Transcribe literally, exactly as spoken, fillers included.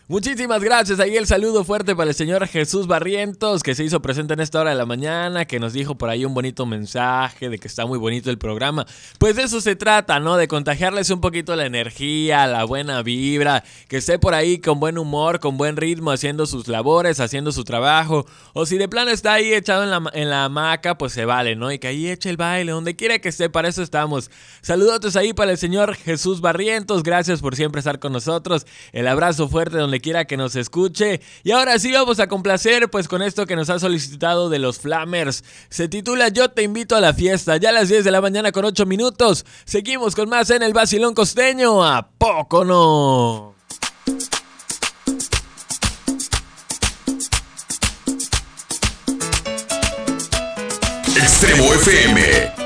Muchísimas gracias. Ahí el saludo fuerte para el señor Jesús Barrientos, que se hizo presente en esta hora de la mañana, que nos dijo por ahí un bonito mensaje de que está muy bonito el programa. Pues de eso se trata, ¿no? De contagiarles un poquito la energía, la buena vibra, que esté por ahí con buen humor, con buen ritmo, haciendo sus labores, haciendo su trabajo. O si de plano está ahí echado en la, en la hamaca, pues se vale, ¿no? Y que ahí eche el baile, donde quiera que esté, para eso estamos. Saludotes ahí para el señor Jesús Barrientos. Gracias por siempre estar con nosotros. El abrazo fuerte donde quiera que nos escuche. Y ahora sí vamos a complacer pues con esto que nos ha solicitado de los Flamers. Se titula Yo te invito a la fiesta. Ya a las diez de la mañana con ocho minutos. Seguimos con más en el Vacilón Costeño. ¿A poco no? Extremo F M.